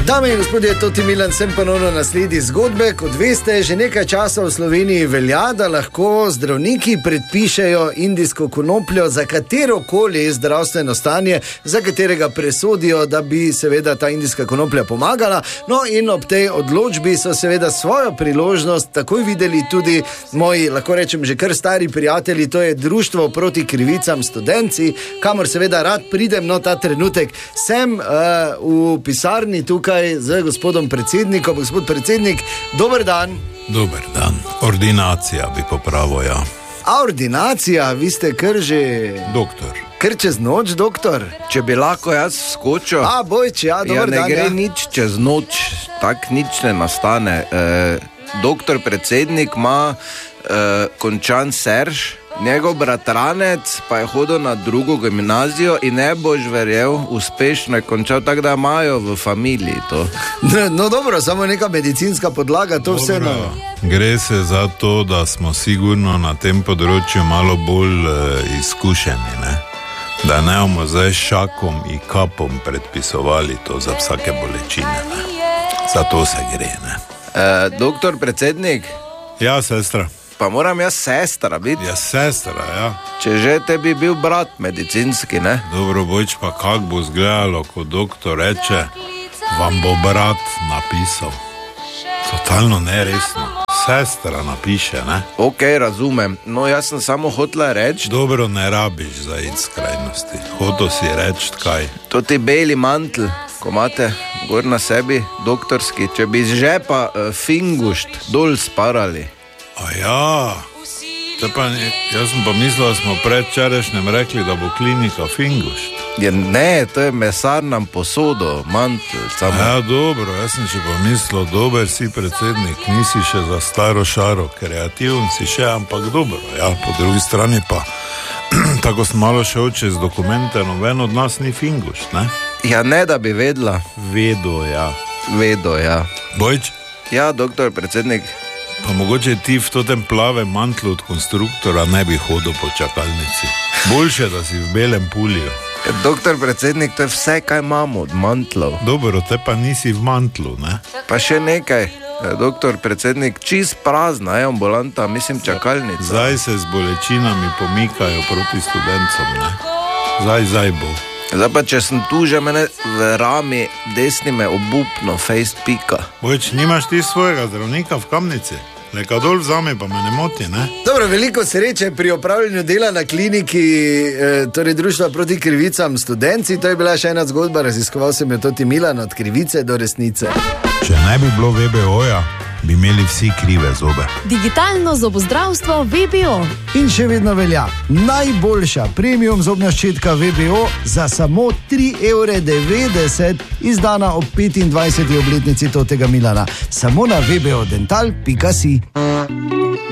Dame in gospodje, Toti Milan, sem ponovno na sledi zgodbe. Kot veste, že nekaj časa v Sloveniji velja, da lahko zdravniki predpišejo indijsko konopljo za katerokoli zdravstveno stanje, za katerega presodijo, da bi seveda ta indijska konoplja pomagala. No in ob tej odločbi so seveda svojo priložnost takoj videli tudi moji, lahko rečem, že kar stari prijatelji, to je Društvo proti krivicam Studenci, kamor seveda rad pridem, no ta trenutek sem v pisarni tukaj z gospodom predsednikom. Gospod predsednik, dober dan. Dober dan. Ordinacija bi popravil, ja. A ordinacija, vi ste kar že... Doktor. Kar čez noč, doktor? Če bi lahko jaz skočil... Bojč, ja, dober dan. Ja, ne gre nič čez noč, tak nič ne nastane. Doktor predsednik ima končan serž, njegov bratranec pa je hodil na drugo gimnazijo in ne boš verjel, uspešno je končal, tako da imajo v familiji to. No dobro, samo neka medicinska podlaga, to dobro. Vseeno. Gre se za to, da smo sigurno na tem področju malo bolj izkušeni, ne? Da ne bomo zdaj šakom in kapom predpisovali to za vsake bolečine, ne? Za to se gre, ne? Doktor predsednik? Ja, sestra. Pa moram jaz sestra biti? Ja, sestra, ja. Če že tebi bil brat medicinski, ne? Dobro, Bojč, pa kak bo izgledalo, ko doktor reče, vam bo brat napisal. Totalno neresno. Sestra napiše, ne? Ok, razumem. No, jaz sem samo hotela reči... Dobro, ne rabiš za iti skrajnosti. Hotel si reči, kaj? To ti beli mantel, ko imate gor na sebi, doktorski, če bi iz žepa fingušt dol sparali. A ja, jaz sem pa mislil, da smo predvčerajšnjem rekli, da bo klinika fingušt. Ja, ne, to je mesarnam posodo, mantel. Samo. Ja, dobro, jaz sem še pa mislil, dober si predsednik, nisi še za staro šaro, kreativen si še, ampak dobro. Ja, po drugi strani pa, tako sem malo šel čez dokumente, noben od nas ni fingušt, ne? Ja, ne, da bi vedla. Vedo, ja. Vedo, ja. Bojč? Ja, doktor predsednik. Pa mogoče ti v totem plavem mantlu od konstruktora ne bi hodil po čakalnici. Boljše, da si v belem puliju. Doktor predsednik, to je vse, kaj imamo od mantlov. Dobro, te pa nisi v mantlu, ne? Pa še nekaj, doktor predsednik, čist prazna je ambulanta, mislim čakalnica. Zdaj se z bolečinami pomikajo proti Studencom, ne? Zdaj bo. Zdaj pa, če sem tu, že mene v rami desni me obupno, face pika. Bojč, nimaš ti svojega zdravnika v Kamnici? Neka dol vzame, pa me ne moti, ne? Dobro, veliko sreče pri opravljanju dela na kliniki, torej Društva proti krivicam Studenci. To je bila še ena zgodba, raziskoval sem jo Toti Milan, od krivice do resnice. Če ne bi bilo VBO-ja, bi imeli vsi krive zobe. Digitalno zobozdravstvo VBO. In še vedno velja najboljša premium zobna ščetka VBO za samo 3,90 €, izdana ob 25. obletnici Totega Milana. Samo na vbodental.si.